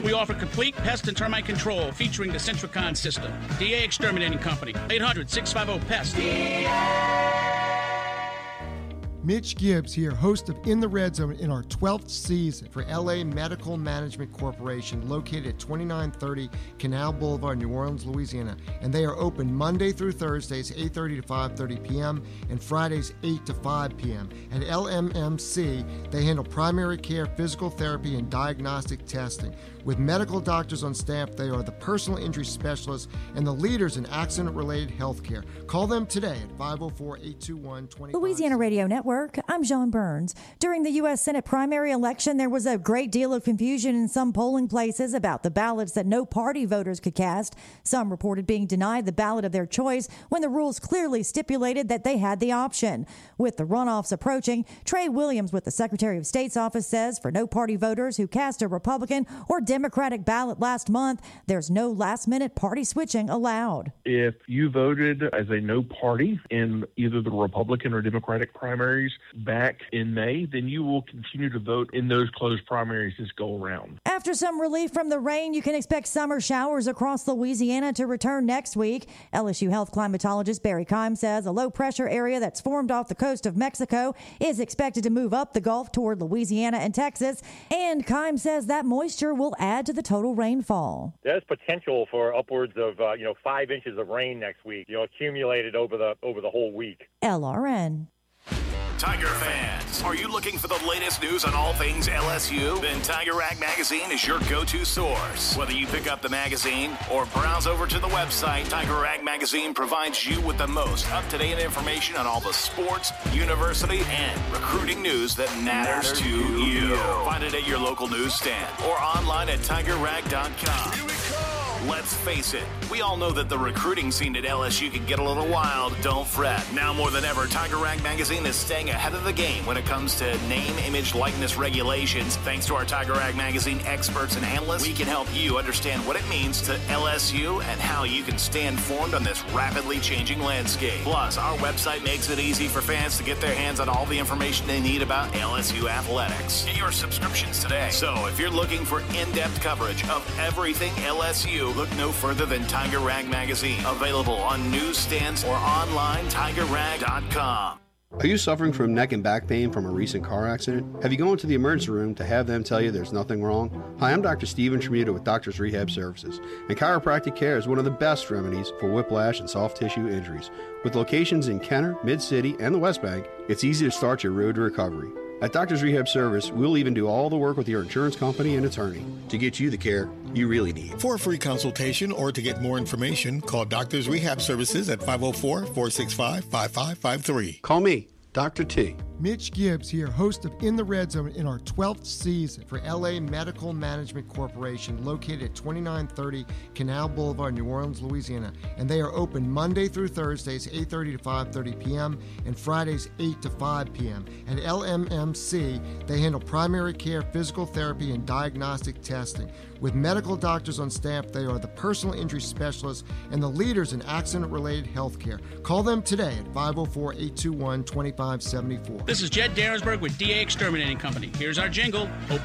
We offer complete pest and termite control featuring the Centricon system. DA Exterminating Company, 800-650-PEST. Mitch Gibbs here, host of In the Red Zone in our 12th season for LA Medical Management Corporation, located at 2930 Canal Boulevard, New Orleans, Louisiana. And they are open Monday through Thursdays, 8:30 to 5:30 p.m., and Fridays, 8 to 5 p.m. At LMMC, they handle primary care, physical therapy, and diagnostic testing. With medical doctors on staff, they are the personal injury specialists and the leaders in accident-related health care. Call them today at 504-821-25. Louisiana Radio Network, I'm John Burns. During the U.S. Senate primary election, there was a great deal of confusion in some polling places about the ballots that no party voters could cast. Some reported being denied the ballot of their choice when the rules clearly stipulated that they had the option. With the runoffs approaching, Trey Williams with the Secretary of State's office says for no party voters who cast a Republican or Democratic ballot last month, there's no last-minute party switching allowed. If you voted as a no party in either the Republican or Democratic primaries back in May, then you will continue to vote in those closed primaries this go around. After some relief from the rain, you can expect summer showers across Louisiana to return next week. LSU health climatologist Barry Keim says a low-pressure area that's formed off the coast of Mexico is expected to move up the Gulf toward Louisiana and Texas, and Keim says that moisture will add to the total rainfall. There's potential for upwards of 5 inches of rain next week, accumulated over the whole week. LRN. Tiger fans, are you looking for the latest news on all things LSU? Then Tiger Rag Magazine is your go-to source. Whether you pick up the magazine or browse over to the website, Tiger Rag Magazine provides you with the most up-to-date information on all the sports, university, and recruiting news that matters to you. Find it at your local newsstand or online at tigerrag.com. Here we go. Let's face it, we all know that the recruiting scene at LSU can get a little wild. Don't fret. Now more than ever, Tiger Rag Magazine is staying ahead of the game when it comes to name, image, likeness regulations. Thanks to our Tiger Rag Magazine experts and analysts, we can help you understand what it means to LSU and how you can stay informed on this rapidly changing landscape. Plus, our website makes it easy for fans to get their hands on all the information they need about LSU athletics. Get your subscriptions today. So if you're looking for in-depth coverage of everything LSU, look no further than Tiger Rag Magazine. Available on newsstands or online, tigerrag.com. Are you suffering from neck and back pain from a recent car accident? Have you gone to the emergency room to have them tell you there's nothing wrong? Hi, I'm Dr. Steven Tremuta with Doctors Rehab Services, and chiropractic care is one of the best remedies for whiplash and soft tissue injuries. With locations in Kenner, Mid-City, and the West Bank, it's easy to start your road to recovery. At Doctors Rehab Service, we'll even do all the work with your insurance company and attorney to get you the care you really need. For a free consultation or to get more information, call Doctors Rehab Services at 504-465-5553. Call me, Dr. T. Mitch Gibbs here, host of In the Red Zone in our 12th season for LA Medical Management Corporation, located at 2930 Canal Boulevard, New Orleans, Louisiana. And they are open Monday through Thursdays, 8:30 to 5:30 p.m., and Fridays, 8 to 5 p.m. At LMMC, they handle primary care, physical therapy, and diagnostic testing. With medical doctors on staff, they are the personal injury specialists and the leaders in accident-related health care. Call them today at 504-821-2574. This is Jed Daresberg with DA Exterminating Company. Here's our jingle. Open